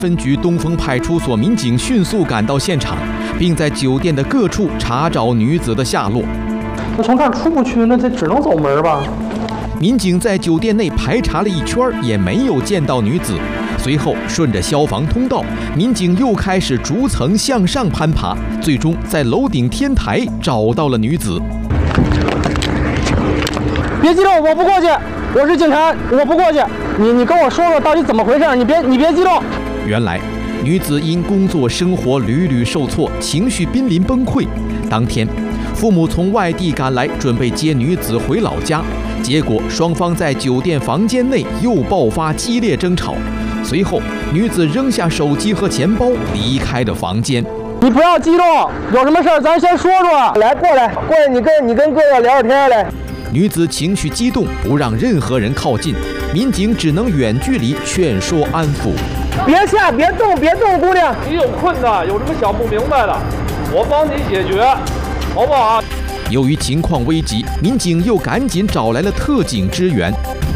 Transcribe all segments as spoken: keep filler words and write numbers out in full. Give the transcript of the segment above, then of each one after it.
分局东风派出所民警迅速赶到现场，并在酒店的各处查找女子的下落。 那从这儿出不去，那这只能走门吧？ 民警在酒店内排查了一圈，也没有见到女子。随后，顺着消防通道，民警又开始逐层向上攀爬，最终在楼顶天台找到了女子。 别激动，我不过去，我是警察，我不过去。你你跟我说说到底怎么回事？你别你别激动。 原来，女子因工作生活屡屡受挫，情绪濒临崩溃。当天，父母从外地赶来，准备接女子回老家。结果双方在酒店房间内又爆发激烈争吵，随后女子扔下手机和钱包离开了房间。 你不要激动，有什么事儿咱先说说。来，过来，过来，你跟你跟哥哥聊聊天来。 女子情绪激动，不让任何人靠近，民警只能远距离劝说安抚。 别下，别动，别动，姑娘。 你有困难，有什么想不明白的，我帮你解决，好不好？ 由于情况危急，民警又赶紧找来了特警支援。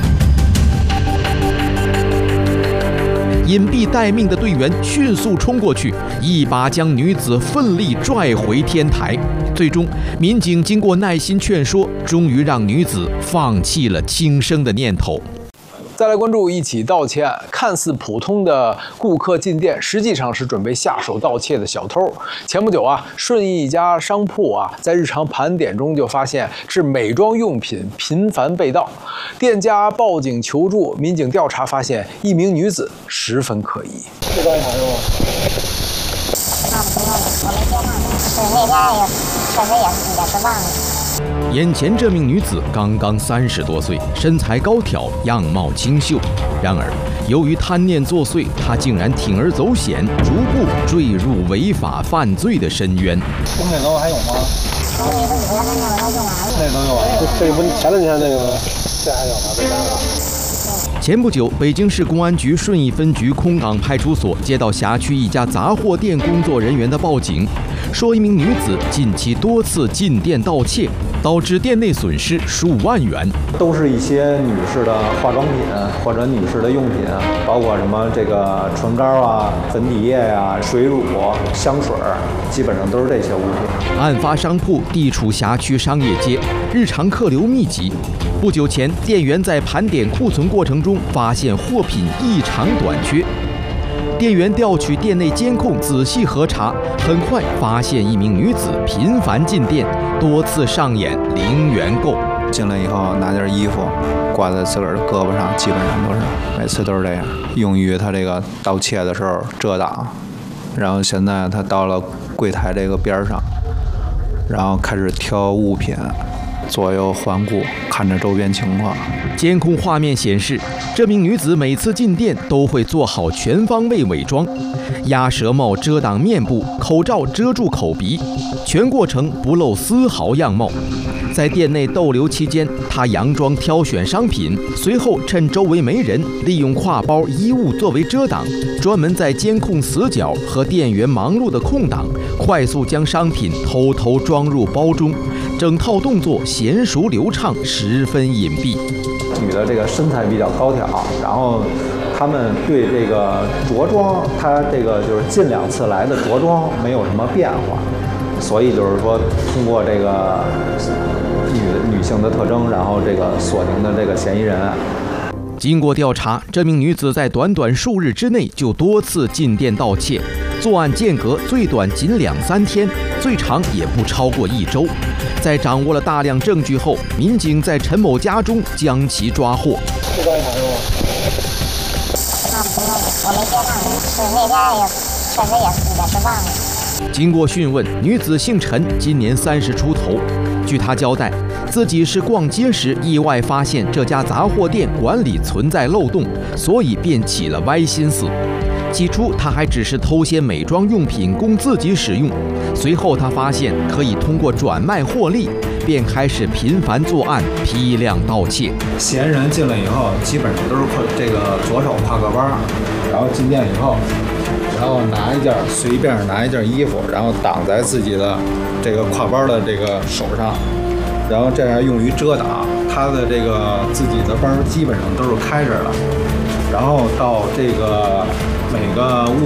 隐蔽待命的队员迅速冲过去，一把将女子奋力拽回天台。最终，民警经过耐心劝说，终于让女子放弃了轻生的念头。 再来关注一起盗窃案，看似普通的顾客进店，实际上是准备下手盗窃的小偷。前不久啊，顺义一家商铺啊，在日常盘点中就发现是美妆用品频繁被盗，店家报警求助，民警调查发现一名女子十分可疑。 这干啥用啊？ 那不知道，我没接上，是那天也确实也是也是忘了。 眼前这名女子刚刚三十多岁，身材高挑，样貌清秀。然而，由于贪念作祟，她竟然铤而走险，逐步坠入违法犯罪的深渊。 冬天楼还有吗？ 我那个五月份那个都用完了。 那都有啊？这不前两天那个吗？这还有吗？被拿了。 前不久，北京市公安局顺义分局空港派出所接到辖区一家杂货店工作人员的报警，说一名女子近期多次进店盗窃，导致店内损失数万元。 都是一些女士的化妆品或者女士的用品，包括什么这个唇膏啊、粉底液呀、水乳、香水，基本上都是这些物品。 案发商铺地处辖区商业街，日常客流密集。不久前，店员在盘点库存过程中发现货品异常短缺。店员调取店内监控仔细核查，很快发现一名女子频繁进店，多次上演零元购。 进来以后拿件衣服挂在自个儿的胳膊上，基本上都是每次都是这样，用于他这个盗窃的时候遮挡。然后现在他到了柜台这个边上，然后开始挑物品，左右环顾，看着周边情况。 监控画面显示，这名女子每次进店都会做好全方位伪装，鸭舌帽遮挡面部，口罩遮住口鼻，全过程不露丝毫样貌。在店内逗留期间，她佯装挑选商品，随后趁周围没人，利用挎包、衣物作为遮挡，专门在监控死角和店员忙碌的空档，快速将商品偷偷装入包中。整套动作娴熟流畅，十分隐蔽。 女的这个身材比较高挑，然后他们对这个着装，她这个就是近两次来的着装没有什么变化，所以就是说通过这个女女性的特征，然后这个锁定的这个嫌疑人。 经过调查，这名女子在短短数日之内就多次进店盗窃，作案间隔最短仅两三天，最长也不超过一周。在掌握了大量证据后，民警在陈某家中将其抓获。 这干啥用啊？ 那不知道，我没接上，是那天也确实也是也是忘了。 经过讯问，女子姓陈，今年三十出头。据她交代，自己是逛街时意外发现这家杂货店管理存在漏洞，所以便起了歪心思。起初，她还只是偷些美妆用品供自己使用，随后她发现可以通过转卖获利，便开始频繁作案，批量盗窃。 嫌疑人进来以后，基本上都是这个左手挎个包，然后进店以后，然后拿一件随便拿一件衣服，然后挡在自己的这个挎包的这个手上，然后这样用于遮挡。他的这个自己的包基本上都是开着的，然后到这个每个物